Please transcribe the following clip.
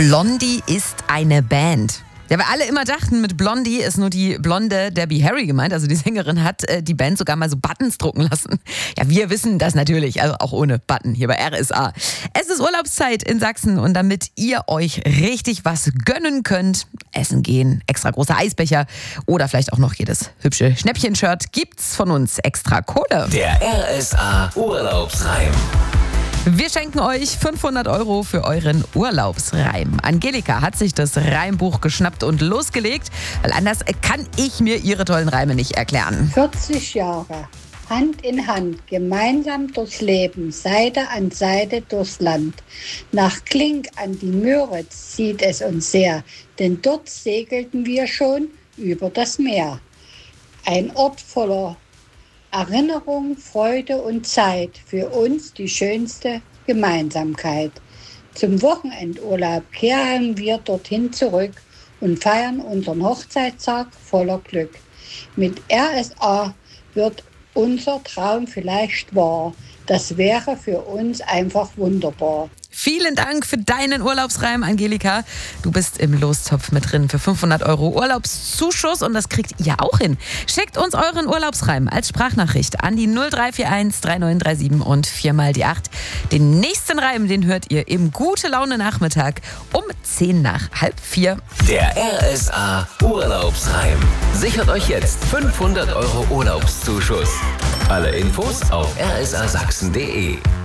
Blondie ist eine Band. Ja, weil alle immer dachten, mit Blondie ist nur die blonde Debbie Harry gemeint. Also die Sängerin hat die Band sogar mal so Buttons drucken lassen. Ja, wir wissen das natürlich, also auch ohne Button hier bei RSA. Es ist Urlaubszeit in Sachsen und damit ihr euch richtig was gönnen könnt, essen gehen, extra große Eisbecher oder vielleicht auch noch jedes hübsche Schnäppchen-Shirt, gibt's von uns extra Kohle. Der RSA Urlaubsreim. Wir schenken euch 500 € für euren Urlaubsreim. Angelika hat sich das Reimbuch geschnappt und losgelegt, weil anders kann ich mir ihre tollen Reime nicht erklären. 40 Jahre, Hand in Hand, gemeinsam durchs Leben, Seite an Seite durchs Land. Nach Klink an die Müritz zieht es uns sehr, denn dort segelten wir schon über das Meer. Ein Ort voller Erinnerung, Freude und Zeit, für uns die schönste Gemeinsamkeit. Zum Wochenendurlaub kehren wir dorthin zurück und feiern unseren Hochzeitstag voller Glück. Mit RSA wird unser Traum vielleicht wahr. Das wäre für uns einfach wunderbar. Vielen Dank für deinen Urlaubsreim, Angelika. Du bist im Lostopf mit drin für 500 € Urlaubszuschuss und das kriegt ihr auch hin. Schickt uns euren Urlaubsreim als Sprachnachricht an die 0341 3937 und 4 mal die 8. Den nächsten Reim, den hört ihr im Gute-Laune-Nachmittag um 3:10. Der RSA Urlaubsreim. Sichert euch jetzt 500 € Urlaubszuschuss. Alle Infos auf rsasachsen.de.